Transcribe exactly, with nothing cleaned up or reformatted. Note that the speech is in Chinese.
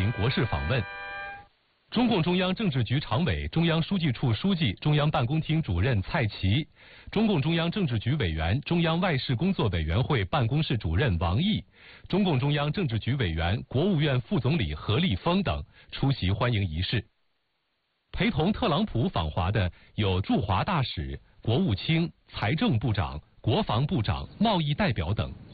行国事访问。中共中央政治局常委、中央书记处书记、中央办公厅主任蔡奇，中共中央政治局委员、中央外事工作委员会办公室主任王毅，中共中央政治局委员、国务院副总理何立峰等出席欢迎仪式。陪同特朗普访华的有驻华大使、国务卿、财政部长、国防部长、贸易代表等。